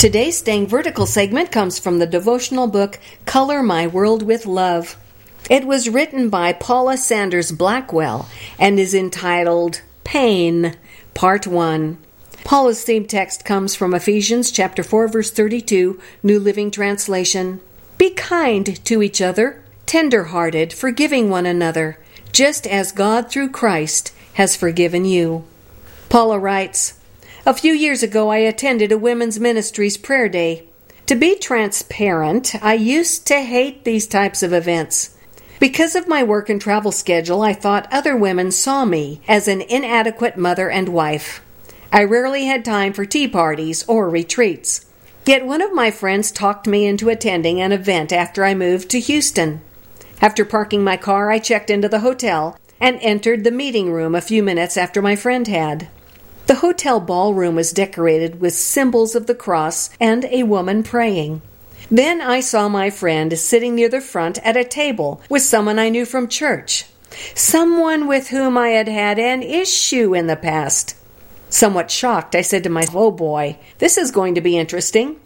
Today's Staying Vertical segment comes from the devotional book, Color My World with Love. It was written by Paula Sanders Blackwell and is entitled Pain, Part 1. Paula's theme text comes from Ephesians chapter 4, verse 32, New Living Translation. Be kind to each other, tender-hearted, forgiving one another, just as God through Christ has forgiven you. Paula writes, a few years ago I attended a women's ministries prayer day. To be transparent, I used to hate these types of events. Because of my work and travel schedule, I thought other women saw me as an inadequate mother and wife. I rarely had time for tea parties or retreats. Yet one of my friends talked me into attending an event after I moved to Houston. After parking my car, I checked into the hotel and entered the meeting room a few minutes after my friend had. The hotel ballroom was decorated with symbols of the cross and a woman praying. Then I saw my friend sitting near the front at a table with someone I knew from church, someone with whom I had had an issue in the past. Somewhat shocked, I said to myself, oh boy, this is going to be interesting.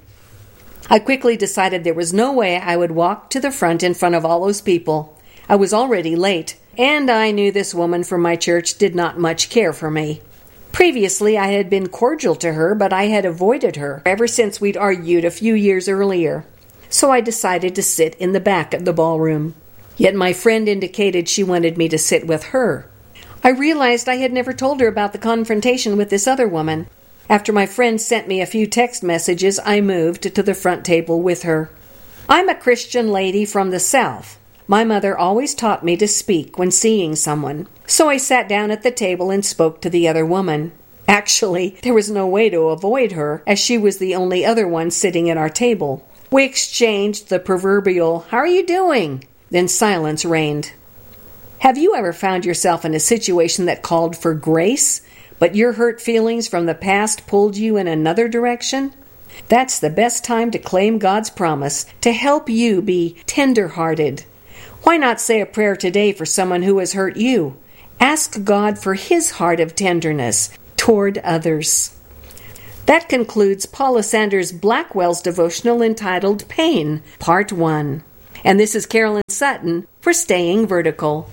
I quickly decided there was no way I would walk to the front in front of all those people. I was already late, and I knew this woman from my church did not much care for me. Previously, I had been cordial to her, but I had avoided her ever since we'd argued a few years earlier. So I decided to sit in the back of the ballroom. Yet my friend indicated she wanted me to sit with her. I realized I had never told her about the confrontation with this other woman. After my friend sent me a few text messages, I moved to the front table with her. I'm a Christian lady from the South. My mother always taught me to speak when seeing someone, so I sat down at the table and spoke to the other woman. Actually, there was no way to avoid her, as she was the only other one sitting at our table. We exchanged the proverbial, "How are you doing?" Then silence reigned. Have you ever found yourself in a situation that called for grace, but your hurt feelings from the past pulled you in another direction? That's the best time to claim God's promise to help you be tender-hearted. Why not say a prayer today for someone who has hurt you? Ask God for His heart of tenderness toward others. That concludes Paula Sanders Blackwell's devotional entitled Pain, Part 1. And this is Carolyn Sutton for Staying Vertical.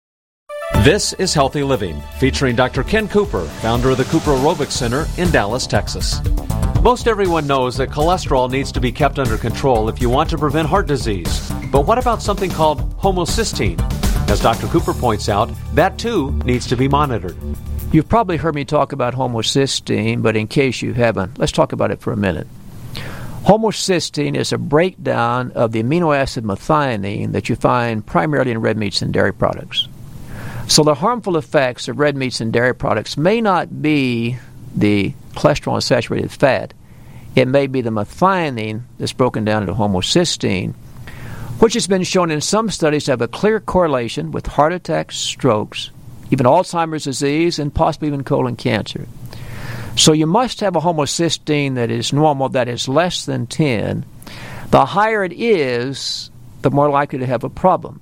This is Healthy Living, featuring Dr. Ken Cooper, founder of the Cooper Aerobics Center in Dallas, Texas. Most everyone knows that cholesterol needs to be kept under control if you want to prevent heart disease. But what about something called homocysteine? As Dr. Cooper points out, that too needs to be monitored. You've probably heard me talk about homocysteine, but in case you haven't, let's talk about it for a minute. Homocysteine is a breakdown of the amino acid methionine that you find primarily in red meats and dairy products. So the harmful effects of red meats and dairy products may not be the cholesterol and saturated fat. It may be the methionine that's broken down into homocysteine, which has been shown in some studies to have a clear correlation with heart attacks, strokes, even Alzheimer's disease, and possibly even colon cancer. So you must have a homocysteine that is normal, that is less than 10. The higher it is, the more likely to have a problem.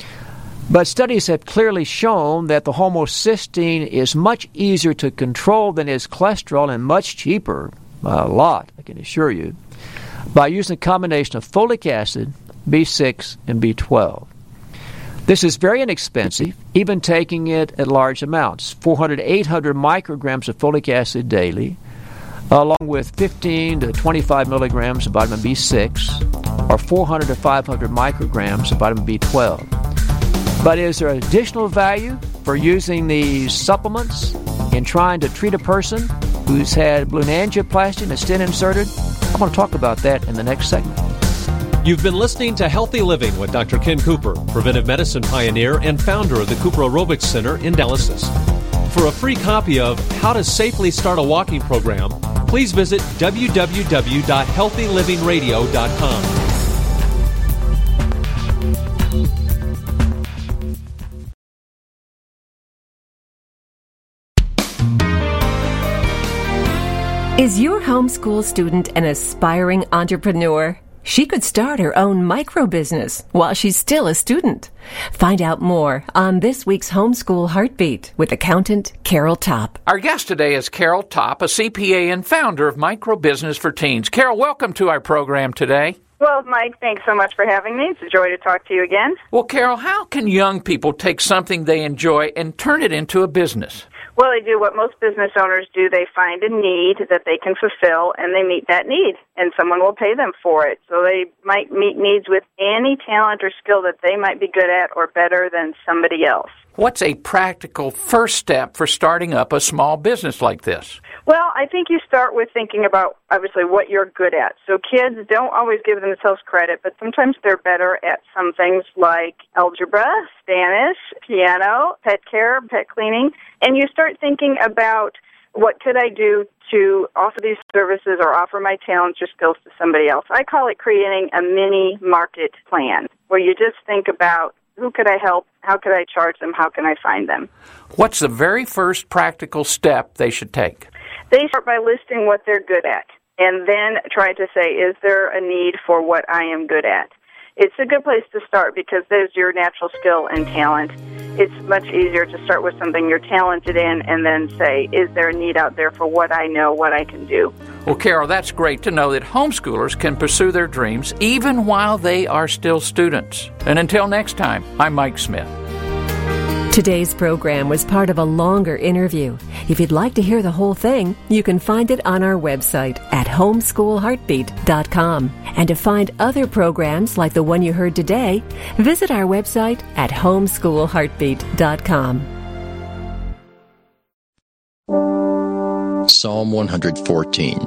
But studies have clearly shown that the homocysteine is much easier to control than is cholesterol and much cheaper, a lot, I can assure you, by using a combination of folic acid, B6, and B12. This is very inexpensive, even taking it at large amounts, 400 to 800 micrograms of folic acid daily, along with 15 to 25 milligrams of vitamin B6, or 400 to 500 micrograms of vitamin B12. But is there additional value for using these supplements in trying to treat a person who's had balloon angioplasty and a stent inserted? I want to talk about that in the next segment. You've been listening to Healthy Living with Dr. Ken Cooper, preventive medicine pioneer and founder of the Cooper Aerobics Center in Dallas. For a free copy of How to Safely Start a Walking Program, please visit www.healthylivingradio.com. Is your homeschool student an aspiring entrepreneur? she could start her own micro-business while she's still a student. Find out more on this week's Homeschool Heartbeat with accountant Carol Topp. Our guest today is Carol Topp, a CPA and founder of Micro Business for Teens. Carol, welcome to our program today. Well, Mike, thanks so much for having me. It's a joy to talk to you again. Well, Carol, how can young people take something they enjoy and turn it into a business? Well, they do what most business owners do. They find a need that they can fulfill, and they meet that need, and someone will pay them for it. So they might meet needs with any talent or skill that they might be good at or better than somebody else. What's a practical first step for starting up a small business like this? Well, I think you start with thinking about, obviously, what you're good at. So kids don't always give themselves credit, but sometimes they're better at some things like algebra, Spanish, piano, pet care, pet cleaning. And you start thinking about, what could I do to offer these services or offer my talents or skills to somebody else? I call it creating a mini market plan, where you just think about, who could I help? How could I charge them? How can I find them? What's the very first practical step they should take? They start by listing what they're good at, and then try to say, is there a need for what I am good at? It's a good place to start because there's your natural skill and talent. It's much easier to start with something you're talented in and then say, is there a need out there for what I know, what I can do? Well, Carol, that's great to know that homeschoolers can pursue their dreams even while they are still students. And until next time, I'm Mike Smith. Today's program was part of a longer interview. If you'd like to hear the whole thing, you can find it on our website at homeschoolheartbeat.com. And to find other programs like the one you heard today, visit our website at homeschoolheartbeat.com. Psalm 114.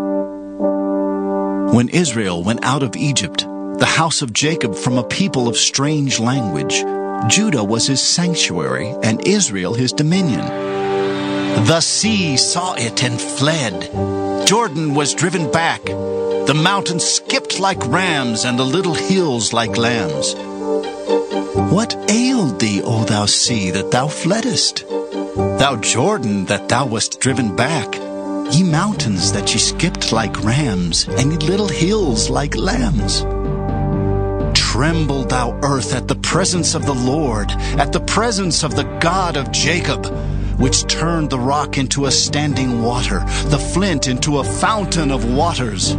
When Israel went out of Egypt, the house of Jacob from a people of strange language, Judah was his sanctuary, and Israel his dominion. The sea saw it and fled. Jordan was driven back. The mountains skipped like rams, and the little hills like lambs. What ailed thee, O thou sea, that thou fleddest? Thou Jordan, that thou wast driven back? Ye mountains, that ye skipped like rams, and ye little hills like lambs. Tremble, thou earth, at the presence of the Lord, at the presence of the God of Jacob, which turned the rock into a standing water, the flint into a fountain of waters.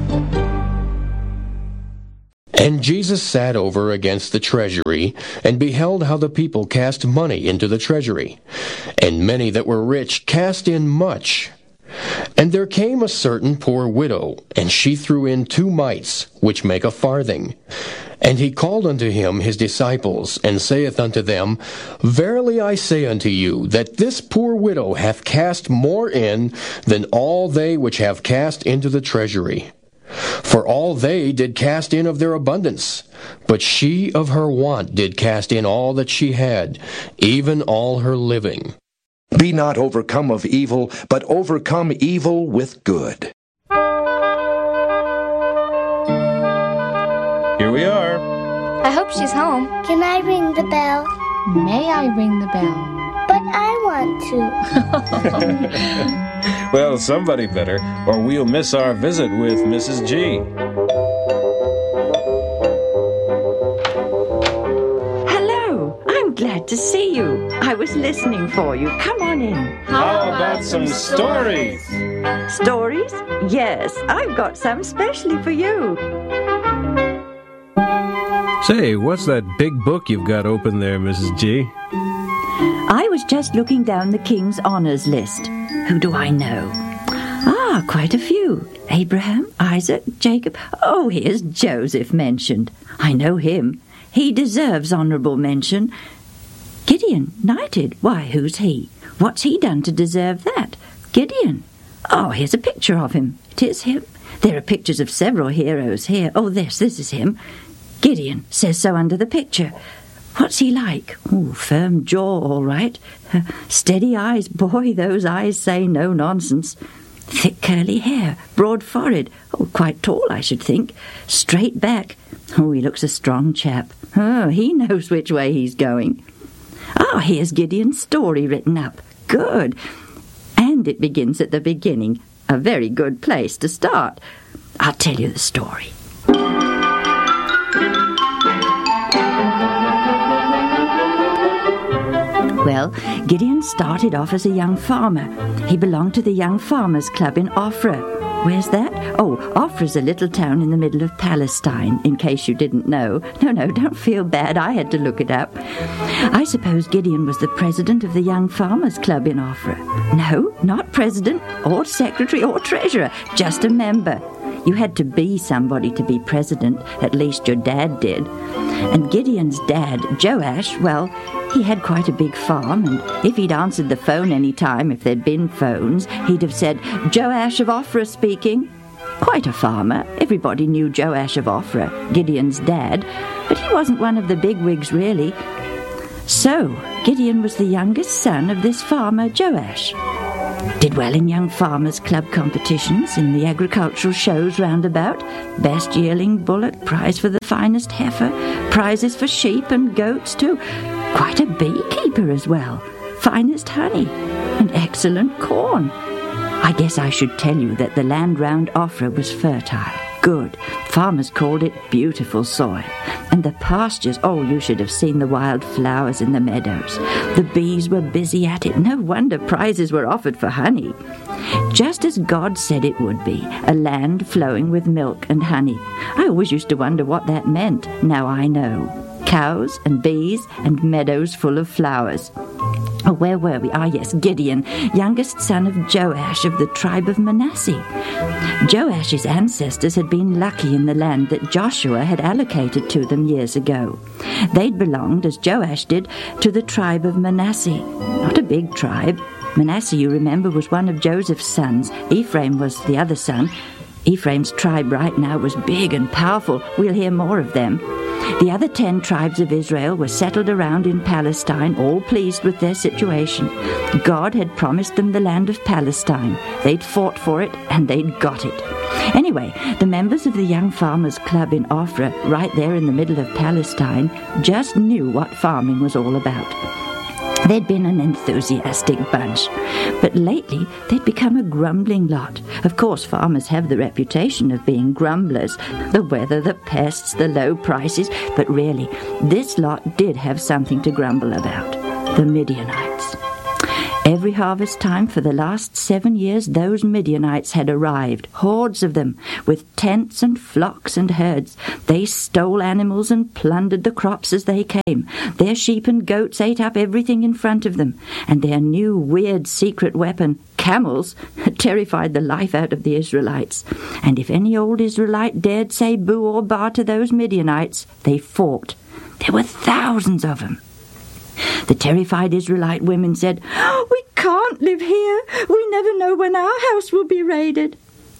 And Jesus sat over against the treasury, and beheld how the people cast money into the treasury. And many that were rich cast in much. And there came a certain poor widow, and she threw in 2 mites, which make a farthing. And he called unto him his disciples, and saith unto them, Verily I say unto you, that this poor widow hath cast more in than all they which have cast into the treasury. For all they did cast in of their abundance, but she of her want did cast in all that she had, even all her living. Be not overcome of evil, but overcome evil with good. Here we are. I hope she's home. Can I ring the bell? May I ring the bell? But I want to. Well, somebody better, or we'll miss our visit with Mrs. G. Hello. I'm glad to see you. I was listening for you. Come on in. How about some stories? Stories? Yes, I've got some specially for you. Say, what's that big book you've got open there, Mrs. G? I was just looking down the King's Honors list. Who do I know? Ah, quite a few. Abraham, Isaac, Jacob. Oh, here's Joseph mentioned. I know him. He deserves honourable mention. Gideon, knighted. Why, who's he? What's he done to deserve that? Gideon. Oh, here's a picture of him. It is him. There are pictures of several heroes here. Oh, this is him. Gideon says so under the picture. What's he like? Oh, firm jaw, all right. Steady eyes. Boy, those eyes say no nonsense. Thick curly hair, broad forehead. Oh, quite tall, I should think. Straight back. Oh, he looks a strong chap. Oh, he knows which way he's going. Ah, here's Gideon's story written up. Good. And it begins at the beginning. A very good place to start. I'll tell you the story. Well, Gideon started off as a young farmer. He belonged to the Young Farmers Club in Ophrah. Where's that? Oh, Ophrah's a little town in the middle of Palestine, in case you didn't know. No, don't feel bad. I had to look it up. I suppose Gideon was the president of the Young Farmers Club in Ophrah. No, not president, or secretary, or treasurer, just a member. You had to be somebody to be president, at least your dad did. And Gideon's dad, Joash, well, he had quite a big farm, and if he'd answered the phone any time, if there'd been phones, he'd have said, "Joash of Ophrah speaking." Quite a farmer. Everybody knew Joash of Ophrah, Gideon's dad, but he wasn't one of the bigwigs, really. So, Gideon was the youngest son of this farmer, Joash. Did well in Young Farmers Club competitions, in the agricultural shows round about. Best yearling bullock, prize for the finest heifer, prizes for sheep and goats too. Quite a beekeeper as well. Finest honey, and excellent corn. I guess I should tell you that the land round Ophrah was fertile, good. Farmers called it beautiful soil. And the pastures, oh, you should have seen the wild flowers in the meadows. The bees were busy at it. No wonder prizes were offered for honey. Just as God said it would be, a land flowing with milk and honey. I always used to wonder what that meant. Now I know. Cows and bees and meadows full of flowers. Oh, where were we? Ah, yes, Gideon, youngest son of Joash of the tribe of Manasseh. Joash's ancestors had been lucky in the land that Joshua had allocated to them years ago. They'd belonged, as Joash did, to the tribe of Manasseh. Not a big tribe. Manasseh, you remember, was one of Joseph's sons. Ephraim was the other son. Ephraim's tribe right now was big and powerful. We'll hear more of them. The other 10 tribes of Israel were settled around in Palestine, all pleased with their situation. God had promised them the land of Palestine. They'd fought for it, and they'd got it. Anyway, the members of the Young Farmers Club in Ophrah, right there in the middle of Palestine, just knew what farming was all about. They'd been an enthusiastic bunch, but lately they'd become a grumbling lot. Of course, farmers have the reputation of being grumblers. The weather, the pests, the low prices, but really, this lot did have something to grumble about. The Midianites. Every harvest time for the last 7 years, those Midianites had arrived, hordes of them, with tents and flocks and herds. They stole animals and plundered the crops as they came. Their sheep and goats ate up everything in front of them, and their new weird secret weapon, camels, terrified the life out of the Israelites. And if any old Israelite dared say boo or bar to those Midianites, they fought. There were thousands of them. The terrified Israelite women said, "We can't live here. We never know when our house will be raided."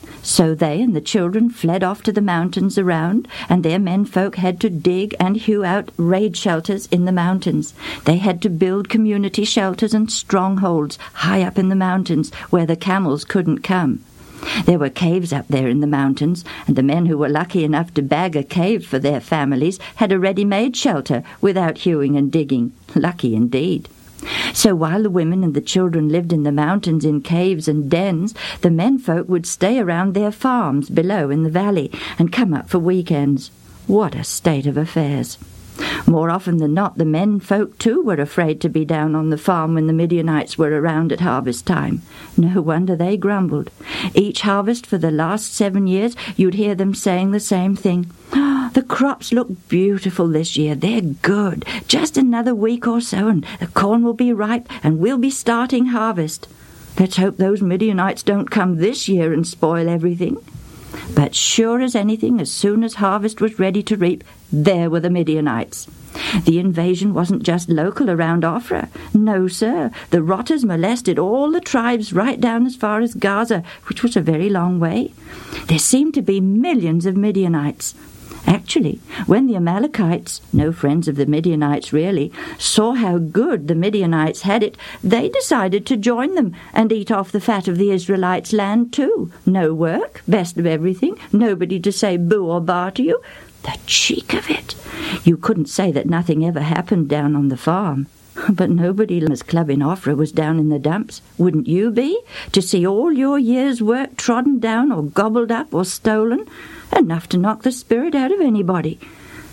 So they and the children fled off to the mountains around, and their menfolk had to dig and hew out raid shelters in the mountains. They had to build community shelters and strongholds high up in the mountains where the camels couldn't come. There were caves up there in the mountains, and the men who were lucky enough to bag a cave for their families had a ready-made shelter without hewing and digging. Lucky indeed. So while the women and the children lived in the mountains in caves and dens, the menfolk would stay around their farms below in the valley and come up for weekends. What a state of affairs. More often than not, the menfolk too were afraid to be down on the farm when the Midianites were around at harvest time. No wonder they grumbled. Each harvest for the last 7 years, you'd hear them saying the same thing. "The crops look beautiful this year. They're good. Just another week or so and the corn will be ripe and we'll be starting harvest. Let's hope those Midianites don't come this year and spoil everything." But sure as anything, as soon as harvest was ready to reap, there were the Midianites. The invasion wasn't just local around Ophrah. No, sir. The rotters molested all the tribes right down as far as Gaza, which was a very long way. There seemed to be millions of Midianites. Actually, when the Amalekites, no friends of the Midianites really, saw how good the Midianites had it, they decided to join them and eat off the fat of the Israelites' land too. No work, best of everything, nobody to say boo or bar to you. The cheek of it! You couldn't say that nothing ever happened down on the farm. But nobody in Club in Ophrah was down in the dumps. Wouldn't you be? To see all your year's work trodden down or gobbled up or stolen? Enough to knock the spirit out of anybody.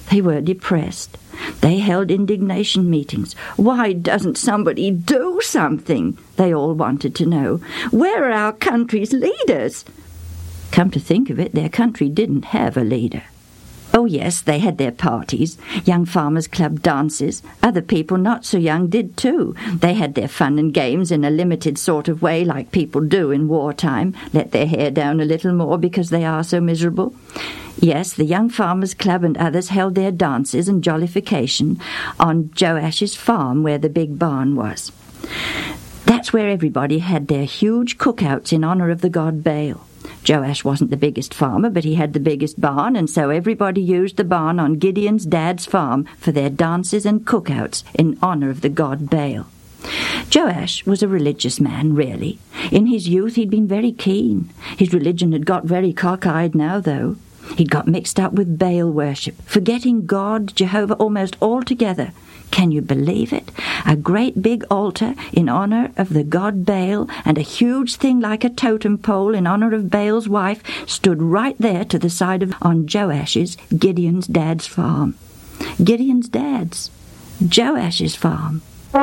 They were depressed. They held indignation meetings. Why doesn't somebody do something? They all wanted to know. Where are our country's leaders? Come to think of it, their country didn't have a leader. Oh yes, they had their parties, young farmers' club dances. Other people not so young did too. They had their fun and games in a limited sort of way, like people do in wartime, let their hair down a little more because they are so miserable. Yes, the Young Farmers' Club and others held their dances and jollification on Joash's farm where the big barn was. That's where everybody had their huge cookouts in honour of the god Baal. Joash wasn't the biggest farmer, but he had the biggest barn, and so everybody used the barn on Gideon's dad's farm for their dances and cookouts in honour of the god Baal. Joash was a religious man, really. In his youth he'd been very keen. His religion had got very cockeyed now, though. He'd got mixed up with Baal worship, forgetting God, Jehovah, almost altogether. Can you believe it? A great big altar in honour of the god Baal and a huge thing like a totem pole in honour of Baal's wife stood right there to the side of on Joash's, Gideon's dad's farm. Gideon's dad's, Joash's farm.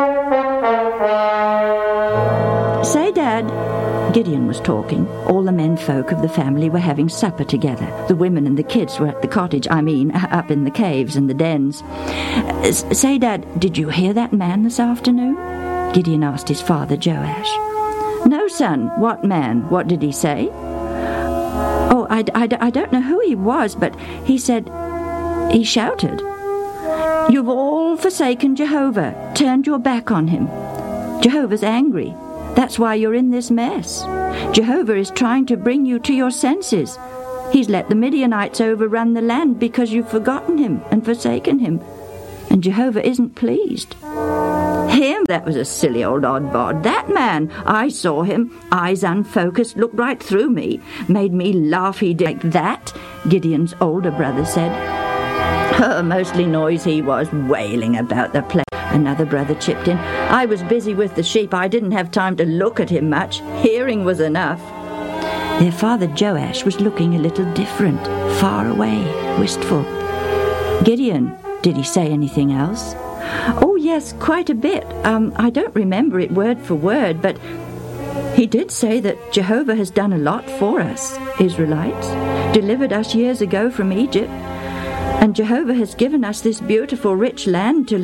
Say, Dad. Gideon was talking. All the men folk of the family were having supper together. The women and the kids were at the cottage, up in the caves and the dens. Say, Dad, did you hear that man this afternoon? Gideon asked his father, Joash. No, son. What man? What did he say? Oh, I don't know who he was, but he said... He shouted, "You've all forsaken Jehovah, turned your back on him. Jehovah's angry. That's why you're in this mess. Jehovah is trying to bring you to your senses. He's let the Midianites overrun the land because you've forgotten him and forsaken him. And Jehovah isn't pleased." Him? That was a silly old oddbod. That man, I saw him, eyes unfocused, looked right through me. Made me laugh, he did. Like that, Gideon's older brother said. Mostly noise he was, wailing about the place. Another brother chipped in. I was busy with the sheep. I didn't have time to look at him much. Hearing was enough. Their father Joash was looking a little different, far away, wistful. Gideon, did he say anything else? Oh, yes, quite a bit. I don't remember it word for word, but he did say that Jehovah has done a lot for us, Israelites, delivered us years ago from Egypt, and Jehovah has given us this beautiful, rich land to